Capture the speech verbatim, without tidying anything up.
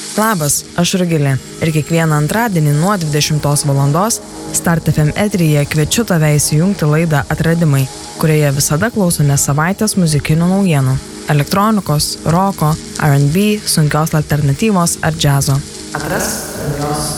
Labas, aš Rugilė ir kiekvieną antradienį nuo dvidešimtos valandos Start F M eteryje kviečiu tave įsijungti laidą Atradimai, kurioje visada klausomės savaitės muzikinių naujienų – elektronikos, roko, R and B, sunkios alternatyvos ar džiazo. Atrask jos